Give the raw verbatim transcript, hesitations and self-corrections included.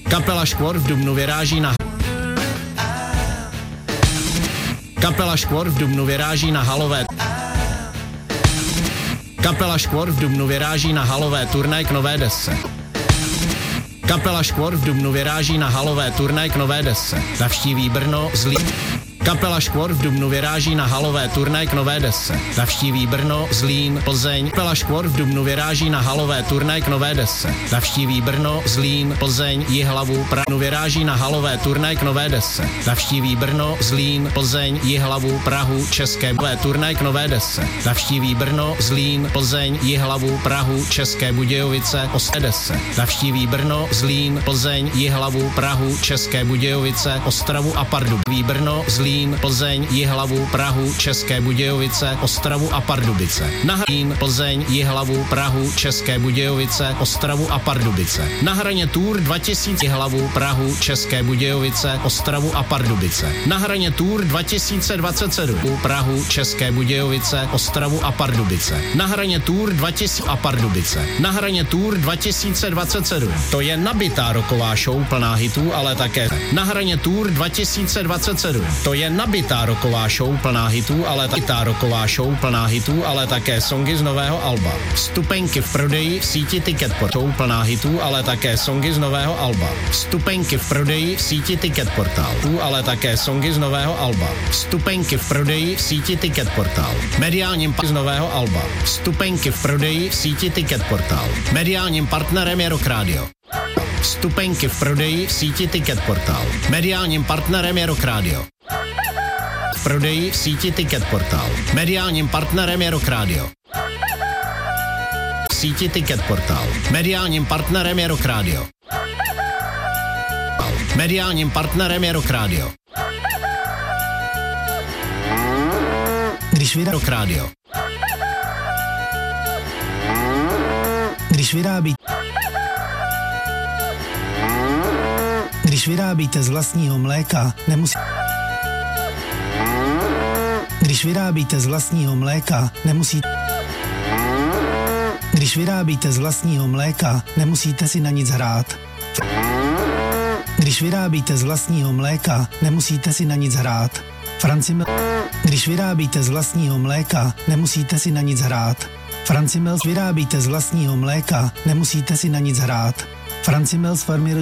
Kapela Škvor v dubnu vyráží na Kapela Škvor v dubnu vyráží na halové Kapela Škvor v dubnu vyráží na halové turné k nové desce. Kapela Škvor v dubnu vyráží na halové turné k nové desce. Navštíví Brno, Zlín. Kapela Škvor v dubnu vyráží na halové turné k nové desce. Navštíví Brno, Zlín, Plzeň. Kapela Škvor v dubnu vyráží na halové turné k nové desce. Navštíví Brno, Zlín, Plzeň, Jihlavu, Prahu. Vyráží na halové turné k nové desce. Navštíví Brno, Zlín, Plzeň, Jihlavu, Prahu, České turné k nové desce. Navštíví Brno, Zlín, Plzeň, Jihlavu, Prahu, České Budějovice, Ostrava desce. Navštíví Brno, Zlín, Plzeň, Jihlavu, Prahu, České Budějovice, Ostravu a Pardubice. Brno, Zlín, Plzeň, Jihlavu, Prahu, České Budějovice, Ostravu a Pardubice. Nahradín, Plzeň, Jihlavu, Prahu, České Budějovice, Ostravu a Pardubice. Na hraně Tour dva tisíce Jihlavu, Prahu, České Budějovice, Ostravu a Pardubice. Na hraně Tour dva tisíce dvacet sedm Prahu, České Budějovice, Ostravu a Pardubice. Na hraně Tour dva tisíce a Pardubice. Na hraně Tour dva tisíce dvacet sedm. To je nabitá roková show plná hitů, ale také na hraně Tour dva tisíce dvacet sedm. To je nabitá roková show plná hitů, ale nabitá roková show plná hitů, ale také songy z nového alba. Vstupenky v prodeji v síti Ticketportal. Show plná hitů, ale také songy z nového alba. Vstupenky v prodeji v síti Ticketportal. Ale také songy z nového alba. Vstupenky v prodeji v síti Ticketportal. Mediálním partnerem z nového alba. Vstupenky v prodeji v síti Ticketportal. Mediálním partnerem je Rock Radio. Vstupenky v prodeji v síti Ticketportal. Mediálním partnerem je Rock Radio. V prodeji v síti Ticketportal. Mediálním partnerem je Rock Radio. V síti Ticketportal. Mediálním partnerem je Rock Radio. Mediálním partnerem je Rock Radio. Když vydá Rock Radio. Když vyrábí Když vyrábíte z vlastního mléka, nemusí Když vyrábíte z vlastního mléka, nemusí Když vyrábíte z vlastního mléka, nemusíte si na nic hrát. Když vyrábíte z vlastního mléka, nemusíte si na nic hrát. Francimel. Když vyrábíte z vlastního mléka, nemusíte si na nic hrát. Francimel. Vyrábíte z vlastního mléka, nemusíte si na nic hrát. Francimel z farmy